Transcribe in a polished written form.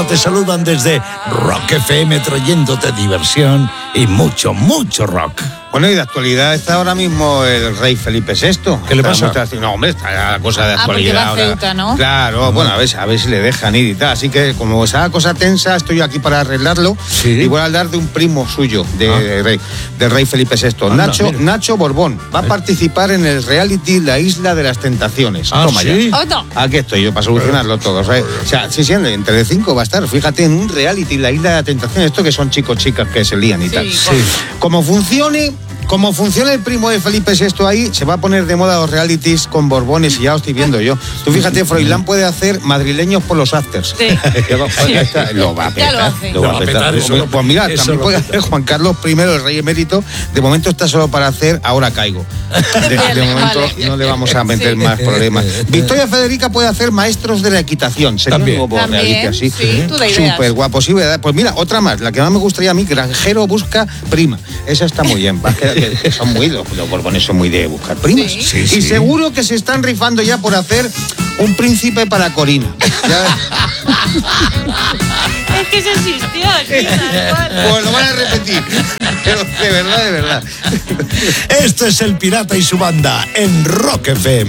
Te saludan desde Rock FM, trayéndote diversión y mucho, mucho rock. Bueno, y de actualidad está ahora mismo el rey Felipe VI. ¿Qué le pasa? No, hombre, está la cosa de actualidad porque va a Ceuta, ¿no? Claro, bueno, a ver si le dejan ir y tal. Así que, como esa cosa tensa, estoy aquí para arreglarlo. Sí. Y voy a hablar de un primo suyo, del rey Felipe VI. Anda, Nacho Borbón. Va a participar en el reality La Isla de las Tentaciones. Toma ¿sí? ya. Otto. Aquí estoy yo para solucionarlo todo. O sea, sí, en Telecinco va a estar. Fíjate, en un reality, La Isla de las Tentaciones. Esto que son chicos, chicas que se lían y tal. Como funcione el primo de Felipe VI ahí, se va a poner de moda los realities con Borbones y ya lo estoy viendo yo. Tú fíjate, Froilán puede hacer madrileños por los afters. Sí. Lo va a petar. Ya lo hace. Lo va a petar. Pues mira, también puede hacer Juan Carlos I, el rey emérito. De momento está solo para hacer Ahora caigo. De momento no le vamos a meter más problemas. Victoria Federica puede hacer Maestros de la Equitación. Sería un nuevo reality así. Sí, tú da ideas. Súper guapo, sí, ¿verdad? Pues mira, otra más, la que más me gustaría a mí, Granjero busca prima. Esa está muy bien. Que son los Borbones son muy de buscar primas. Sí. Sí, sí. Y seguro que se están rifando ya por hacer un príncipe para Corina. Es que eso existió, sí, tal cual. Pues lo van a repetir. Pero de verdad. Este es El Pirata y su banda en Rock FM.